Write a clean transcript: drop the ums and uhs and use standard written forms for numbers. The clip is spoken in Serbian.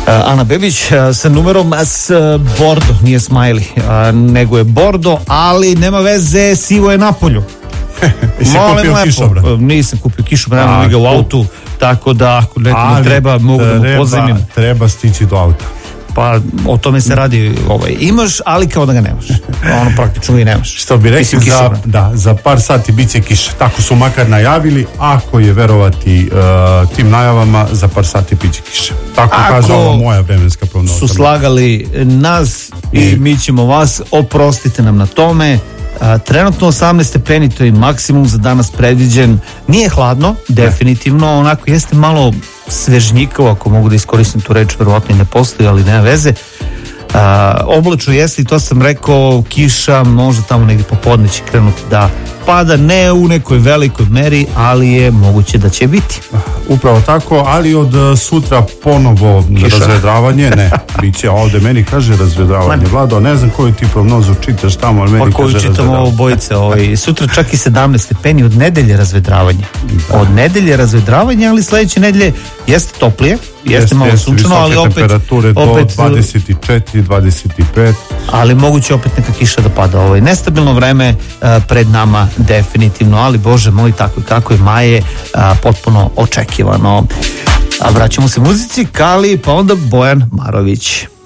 Ana Bebić sa numerom s Bordo, nije Smiley, nego je Bordo, ali nema veze, sivo je napolju. Jesi kupio kišobran? Nisam kupio kišobran, nemam ga u autu, tako da ako nekome treba, mogu da mu pozajmim. Treba stići do auta. Pa o tome se radi, imaš, ali kao da ga nemaš. Ono praktično i nemaš. Što bi rekli, za par sati bit će kiša. Tako su makar najavili, ako je verovati tim najavama, za par sati bit će kiša. Tako kaže ova moja vremenska prognoza. Su slagali nas i mi ćemo vas, oprostite nam na tome. Trenutno 18 stepeni, to je maksimum za danas predviđen. Nije hladno, definitivno, onako jeste malo svežnjikavo, ako mogu da iskoristim tu reč, verovatno i ne postoji, ali nema veze. Oblačno jeste i to sam rekao, kiša možda tamo negdje popodne će krenuti da pada, ne u nekoj velikoj meri, ali je moguće da će biti. Upravo tako, ali od sutra ponovo kiša. Razvedravanje, ne, bit će ovdje, meni kaže razvedravanje. Vlado, ne znam koju ti prognozu čitaš tamo, ali meni kaže razvedravanje. Pa koju čitam ovo bojice, sutra čak i 17 stepeni, od nedelje razvedravanje. Da. Od nedelje razvedravanje, ali sledeće nedelje jeste toplije, jeste malo sunčano, ali opet temperature do 24, 25. Ali moguće opet neka kiša da pada. Nestabilno vreme pred nama definitivno, ali Bože moj, tako i kako je maje potpuno očekivano. A vraćamo se muzici, Kali, pa onda Bojan Marović.